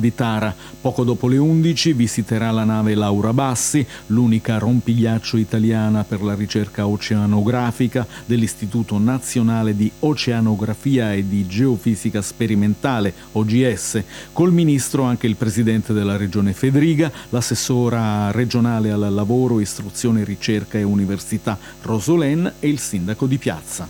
di Tara. Poco dopo le 11 visiterà la nave Laura Bassi, l'unica rompighiaccio italiana per la ricerca oceanografica dell'Istituto Nazionale di Oceanografia e di Geofisica Sperimentale, OGS. Col ministro anche il presidente della regione Fedriga, l'assessora regionale al lavoro, istruzione, ricerca e università Rosolen e il sindaco di Piazza.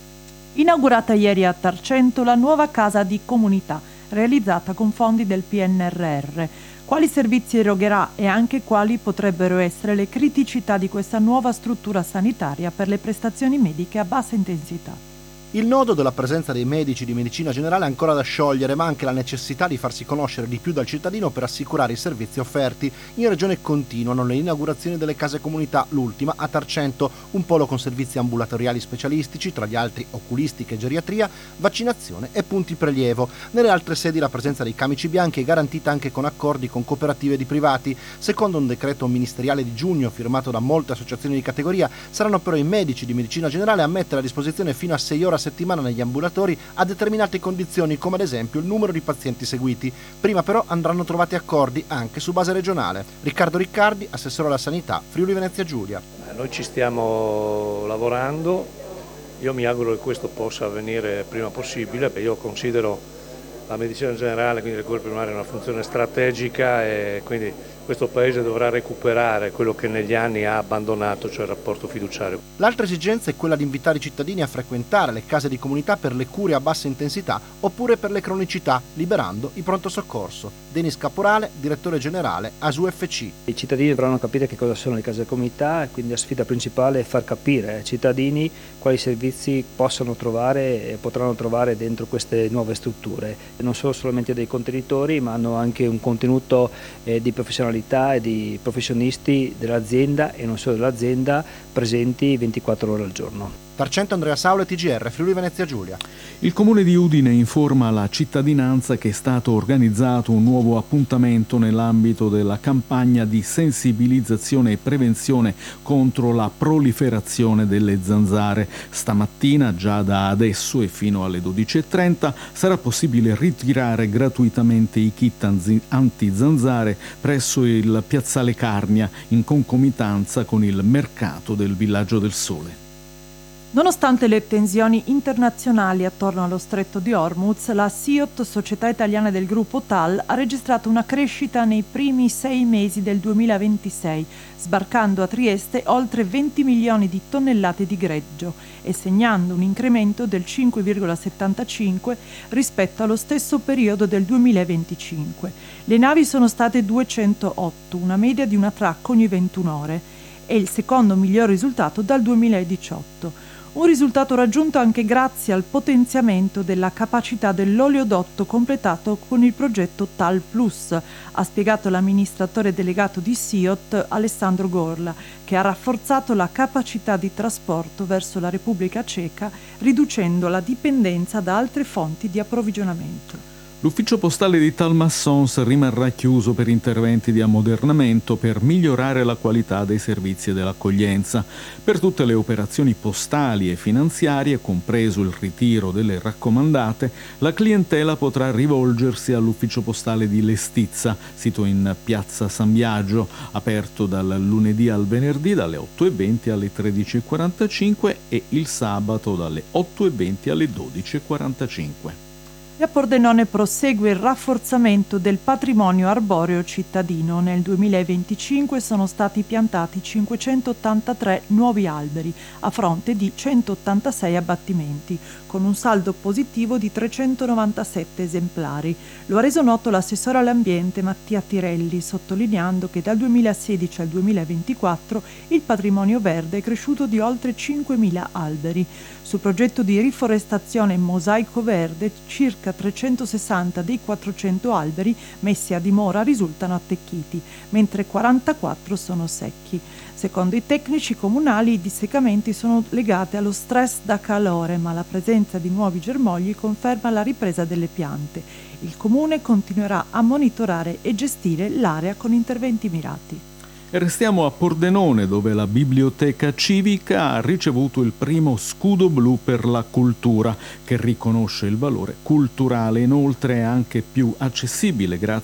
Inaugurata ieri a Tarcento la nuova casa di comunità, realizzata con fondi del PNRR. Quali servizi erogherà e anche quali potrebbero essere le criticità di questa nuova struttura sanitaria per le prestazioni mediche a bassa intensità? Il nodo della presenza dei medici di medicina generale è ancora da sciogliere, ma anche la necessità di farsi conoscere di più dal cittadino per assicurare i servizi offerti. In regione continuano le inaugurazioni delle case comunità, l'ultima a Tarcento, un polo con servizi ambulatoriali specialistici, tra gli altri oculistica e geriatria, vaccinazione e punti prelievo. Nelle altre sedi la presenza dei camici bianchi è garantita anche con accordi con cooperative di privati. Secondo un decreto ministeriale di giugno firmato da molte associazioni di categoria, saranno però i medici di medicina generale a mettere a disposizione fino a 6 ore a settimana negli ambulatori a determinate condizioni, come ad esempio il numero di pazienti seguiti. Prima però andranno trovati accordi anche su base regionale. Riccardo Riccardi, assessore alla sanità, Friuli Venezia Giulia. Noi ci stiamo lavorando, io mi auguro che questo possa avvenire prima possibile, perché io considero la medicina generale, quindi le cure primarie, una funzione strategica e quindi questo Paese dovrà recuperare quello che negli anni ha abbandonato, cioè il rapporto fiduciario. L'altra esigenza è quella di invitare i cittadini a frequentare le case di comunità per le cure a bassa intensità oppure per le cronicità, liberando i pronto soccorso. Denis Caporale, direttore generale ASUFC. I cittadini dovranno capire che cosa sono le case di comunità e quindi la sfida principale è far capire ai cittadini quali servizi possono trovare e potranno trovare dentro queste nuove strutture. Non sono solamente dei contenitori, ma hanno anche un contenuto di professionalità e di professionisti dell'azienda e non solo dell'azienda presenti 24 ore al giorno. Tarcento, Andrea Saulo, TGR, Friuli Venezia Giulia. Il comune di Udine informa la cittadinanza che è stato organizzato un nuovo appuntamento nell'ambito della campagna di sensibilizzazione e prevenzione contro la proliferazione delle zanzare. Stamattina, già da adesso e fino alle 12:30, sarà possibile ritirare gratuitamente i kit anti-zanzare presso il piazzale Carnia in concomitanza con il mercato del Villaggio del Sole. Nonostante le tensioni internazionali attorno allo stretto di Hormuz, la SIOT, società italiana del gruppo TAL, ha registrato una crescita nei primi 6 mesi del 2026, sbarcando a Trieste oltre 20 milioni di tonnellate di greggio e segnando un incremento del 5,75 rispetto allo stesso periodo del 2025. Le navi sono state 208, una media di un attracco ogni 21 ore, e il secondo miglior risultato dal 2018. Un risultato raggiunto anche grazie al potenziamento della capacità dell'oleodotto completato con il progetto TAL Plus, ha spiegato l'amministratore delegato di SIOT Alessandro Gorla, che ha rafforzato la capacità di trasporto verso la Repubblica Ceca, riducendo la dipendenza da altre fonti di approvvigionamento. L'ufficio postale di Talmassons rimarrà chiuso per interventi di ammodernamento per migliorare la qualità dei servizi dell'accoglienza. Per tutte le operazioni postali e finanziarie, compreso il ritiro delle raccomandate, la clientela potrà rivolgersi all'ufficio postale di Lestizza, sito in piazza San Biagio, aperto dal lunedì al venerdì dalle 8:20 alle 13:45 e il sabato dalle 8:20 alle 12:45. E a Pordenone prosegue il rafforzamento del patrimonio arboreo cittadino. Nel 2025 sono stati piantati 583 nuovi alberi, a fronte di 186 abbattimenti, con un saldo positivo di 397 esemplari. Lo ha reso noto l'assessore all'ambiente Mattia Tirelli, sottolineando che dal 2016 al 2024 il patrimonio verde è cresciuto di oltre 5.000 alberi. Sul progetto di riforestazione Mosaico Verde, circa 360 dei 400 alberi messi a dimora risultano attecchiti, mentre 44 sono secchi. Secondo i tecnici comunali, i disseccamenti sono legati allo stress da calore, ma la presenza di nuovi germogli conferma la ripresa delle piante. Il comune continuerà a monitorare e gestire l'area con interventi mirati. E restiamo a Pordenone, dove la biblioteca civica ha ricevuto il primo scudo blu per la cultura, che riconosce il valore culturale. Inoltre è anche più accessibile grazie